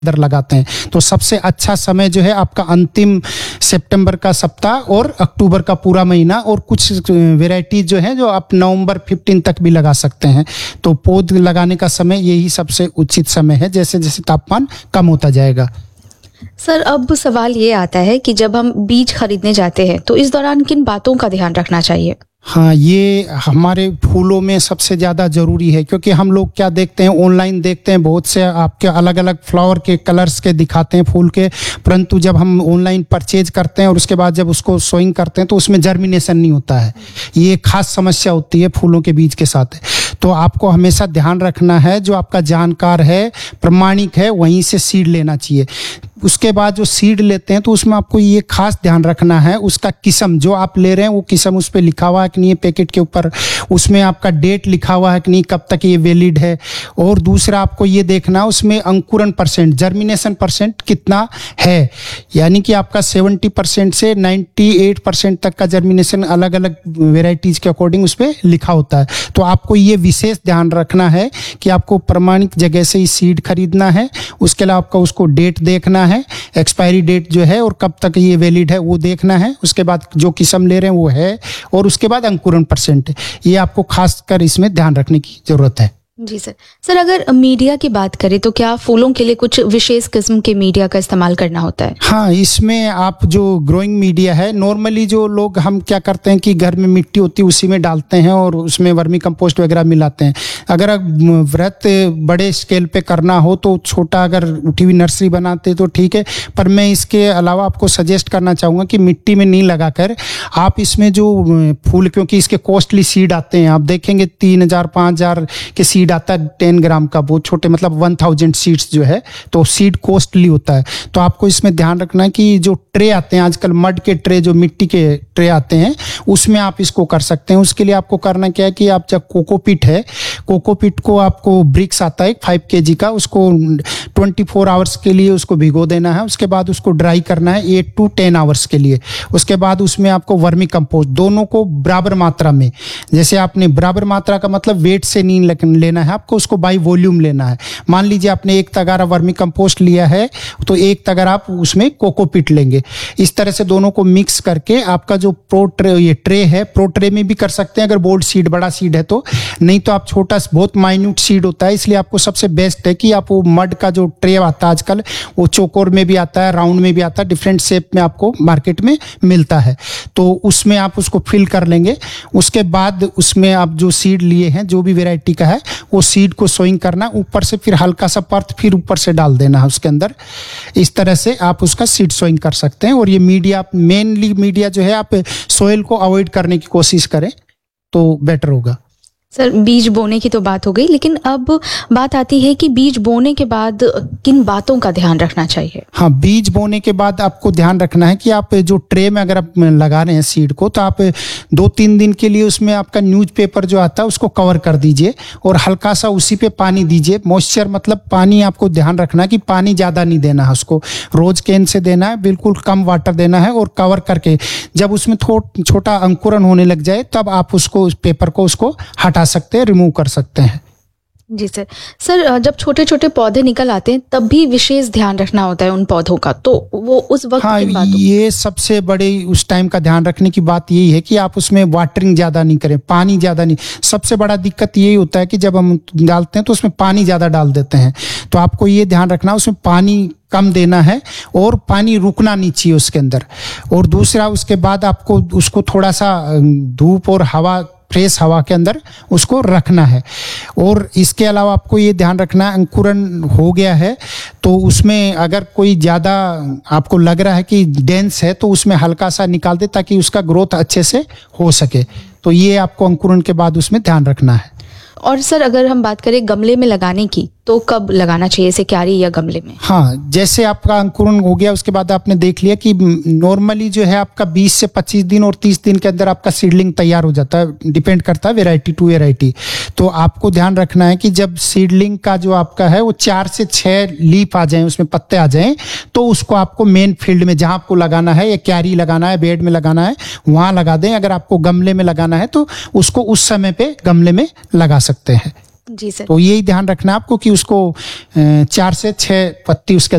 अंदर लगाते हैं। तो सबसे अच्छा समय जो है आपका अंतिम सितंबर का सप्ताह और अक्टूबर का पूरा महीना, और कुछ वेराइटीज जो है जो आप नवंबर 15 तक भी लगा सकते हैं। तो पौध लगाने का समय यही सबसे उचित समय है, जैसे जैसे तापमान कम होता जाएगा। सर, अब सवाल ये आता है कि जब हम बीज खरीदने जाते हैं तो इस दौरान किन बातों का ध्यान रखना चाहिए? हाँ, ये हमारे फूलों में सबसे ज़्यादा ज़रूरी है, क्योंकि हम लोग क्या देखते हैं, ऑनलाइन देखते हैं, बहुत से आपके अलग अलग फ्लावर के कलर्स के दिखाते हैं फूल के, परंतु जब हम ऑनलाइन परचेज करते हैं और उसके बाद जब उसको सोइंग करते हैं तो उसमें जर्मिनेशन नहीं होता है। ये एक खास समस्या होती है फूलों के बीज के साथ। तो आपको हमेशा ध्यान रखना है, जो आपका जानकार है, प्रमाणिक है, वहीं से सीड लेना चाहिए। उसके बाद जो सीड लेते हैं तो उसमें आपको ये खास ध्यान रखना है, उसका किस्म जो आप ले रहे हैं वो किस्म उस पर लिखा हुआ है कि नहीं, पैकेट के ऊपर उसमें आपका डेट लिखा हुआ है कि नहीं, कब तक ये वैलिड है। और दूसरा आपको ये देखना उसमें अंकुरण परसेंट, जर्मिनेशन परसेंट कितना है, यानी कि आपका 70% से 98% तक का जर्मिनेशन अलग अलग वेराइटीज के अकॉर्डिंग उस पर लिखा होता है। तो आपको ये विशेष ध्यान रखना है कि आपको प्रमाणिक जगह से ही सीड खरीदना है। उसके अलावा आपका उसको डेट देखना है, एक्सपायरी डेट जो है और कब तक ये वैलिड है वो देखना है। उसके बाद जो किस्म ले रहे हैं वो है, और उसके बाद अंकुरण परसेंट, ये आपको खास कर इसमें ध्यान रखने की जरूरत है। जी सर। सर, अगर मीडिया की बात करें तो क्या फूलों के लिए कुछ विशेष किस्म के मीडिया का इस्तेमाल करना होता है? हाँ, इसमें आप जो ग्रोइंग मीडिया है, नॉर्मली जो लोग हम क्या करते हैं कि घर में मिट्टी होती है उसी में डालते हैं और उसमें वर्मी कंपोस्ट वगैरह मिलाते हैं। अगर व्रत बड़े स्केल पे करना हो तो छोटा अगर उठी हुई नर्सरी बनाते तो ठीक है, पर मैं इसके अलावा आपको सजेस्ट करना चाहूँगा कि मिट्टी में नहीं लगाकर आप इसमें जो फूल, क्योंकि इसके कॉस्टली सीड आते हैं, आप देखेंगे 3000 5000 के सीड आता है 10 ग्राम का, बहुत छोटे, मतलब 1000 सीड्स जो है, तो सीड कॉस्टली होता है। तो आपको इसमें ध्यान रखना है कि जो ट्रे आते हैं आजकल, मड के ट्रे, जो मिट्टी के ट्रे आते हैं, उसमें आप इसको कर सकते हैं। उसके लिए आपको करना क्या है कि आप जब कोकोपीट है, कोकोपीट को आपको ब्रिक्स आता है 5 kg का, उसको 24 आवर्स के लिए उसको भिगो देना है। उसके बाद उसको ड्राई करना है 8 to 10 आवर्स के लिए। उसके बाद उसमें आपको वर्मी कंपोस्ट दोनों को बराबर मात्रा में, जैसे आपने बराबर मात्रा का मतलब वेट से नहीं लेना है, आपको उसको बाई वॉल्यूम लेना है। मान लीजिए आपने 1 तगारा वर्मी कंपोस्ट लिया है तो 1 तगारा आप उसमें कोकोपीट लेंगे। इस तरह से दोनों को मिक्स करके आपका जो प्रो ट्रे, ये ट्रे है, प्रो ट्रे में भी कर सकते हैं अगर बोल्ड सीड बड़ा सीड है तो, नहीं तो आप छोटा बहुत माइन्यूट सीड होता है, इसलिए आपको सबसे बेस्ट है कि आप वो मड का जो ट्रे आता है आजकल, वो चौकोर में भी आता है, राउंड में भी आता है, डिफरेंट शेप में आपको मार्केट में मिलता है, तो उसमें आप उसको फिल कर लेंगे। उसके बाद उसमें आप जो सीड लिए हैं जो भी वेराइटी का है वो सीड को सोइंग करना, ऊपर से फिर हल्का सा पर्थ फिर ऊपर से डाल देना है उसके अंदर। इस तरह से आप उसका सीड सोइंग कर सकते हैं। और ये मीडिया, मेनली मीडिया जो है, आप सोइल को अवॉइड करने की कोशिश करें तो बेटर होगा। सर, बीज बोने की तो बात हो गई, लेकिन अब बात आती है कि बीज बोने के बाद किन बातों का ध्यान रखना चाहिए? हाँ, बीज बोने के बाद आपको ध्यान रखना है कि आप जो ट्रे में अगर आप लगा रहे हैं सीड को, तो आप 2-3 दिन के लिए उसमें आपका न्यूज़पेपर जो आता है उसको कवर कर दीजिए और हल्का सा उसी पे पानी दीजिए। मॉइस्चर मतलब पानी आपको ध्यान रखना है कि पानी ज़्यादा नहीं देना है, उसको रोज कैन से देना है, बिल्कुल कम वाटर देना है। और कवर करके जब उसमें छोटा अंकुरण होने लग जाए तब आप उसको, उस पेपर को उसको हटा सकते हैं, रिमूव कर सकते हैं। जी सर। सर, जब छोटे छोटे पौधे निकल आते हैं तब भी विशेष ध्यान रखना होता है उन पौधों का, तो वो उस वक्त हाँ, किन बातों? ये सबसे बड़े उस टाइम का ध्यान रखने की बात यही है कि आप उसमें वाटरिंग ज़्यादा नहीं करें, पानी ज़्यादा नहीं। सबसे बड़ा दिक्कत यही होता है कि जब हम डालते हैं तो उसमें पानी ज़्यादा डाल देते हैं, तो आपको ये ध्यान रखना उसमें पानी कम देना है और पानी रुकना नहीं चाहिए उसके अंदर। और दूसरा, उसके बाद आपको उसको थोड़ा सा धूप और हवा, फ्रेश हवा के अंदर उसको रखना है। और इसके अलावा आपको ये ध्यान रखना है, अंकुरण हो गया है तो उसमें अगर कोई ज़्यादा आपको लग रहा है कि डेंस है तो उसमें हल्का सा निकाल दे ताकि उसका ग्रोथ अच्छे से हो सके। तो ये आपको अंकुरण के बाद उसमें ध्यान रखना है। और सर, अगर हम बात करें गमले में लगाने की तो कब लगाना चाहिए इसे, क्यारी या गमले में? हाँ, जैसे आपका अंकुरण हो गया उसके बाद आपने देख लिया कि नॉर्मली जो है आपका 20 से 25 दिन और 30 दिन के अंदर आपका सीडलिंग तैयार हो जाता है, डिपेंड करता है वेराइटी टू वेराइटी। तो आपको ध्यान रखना है कि जब सीडलिंग का जो आपका है वो 4 से 6 लीफ आ जाएं, उसमें पत्ते आ जाएं, तो उसको आपको मेन फील्ड में जहाँ आपको लगाना है, या क्यारी लगाना है, बेड में लगाना है, वहाँ लगा दें। अगर आपको गमले में लगाना है तो उसको उस समय पे गमले में लगा सकते हैं। जी सर। तो यही ध्यान रखना है आपको कि उसको 4 से 6 पत्ती उसके